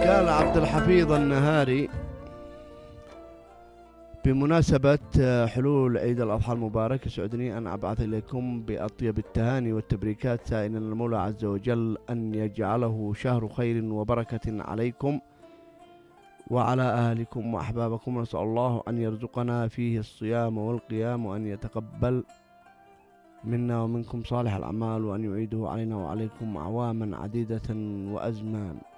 قال عبد الحفيظ النهاري بمناسبة حلول عيد الأضحى المبارك: يسعدني أن أبعث إليكم بأطيب التهاني والتبريكات، سائلا المولى عز وجل أن يجعله شهر خير وبركة عليكم وعلى أهلكم وأحبابكم. نسأل الله أن يرزقنا فيه الصيام والقيام، وأن يتقبل منا ومنكم صالح الأعمال، وأن يعيده علينا وعليكم أعواما عديدة وأزمان.